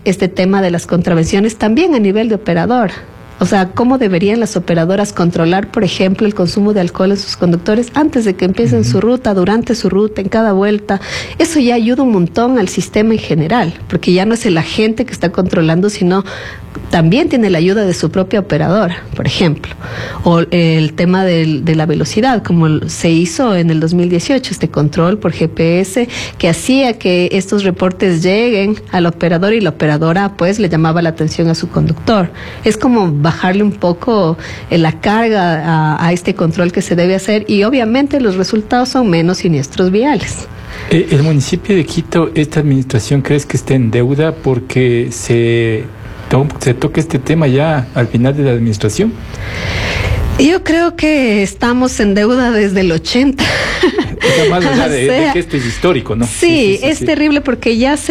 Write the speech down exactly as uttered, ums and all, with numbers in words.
este tema de las contravenciones también a nivel de operador. O sea, ¿cómo deberían las operadoras controlar, por ejemplo, el consumo de alcohol en sus conductores antes de que empiecen uh-huh. su ruta, durante su ruta, en cada vuelta? Eso ya ayuda un montón al sistema en general, porque ya no es el agente que está controlando, sino también tiene la ayuda de su propia operadora, por ejemplo. O el tema del, de la velocidad, como se hizo en el dos mil dieciocho, este control por G P S que hacía que estos reportes lleguen al operador y la operadora pues le llamaba la atención a su conductor. Es como bajarle un poco eh, la carga a, a este control que se debe hacer, y obviamente los resultados son menos siniestros viales. ¿El municipio de Quito, esta administración, crees que está en deuda porque se, to- se toca este tema ya al final de la administración? Yo creo que estamos en deuda desde el ochenta. O sea, más allá de, de que esto es histórico, ¿no? Sí, sí, sí, sí es sí. terrible porque ya se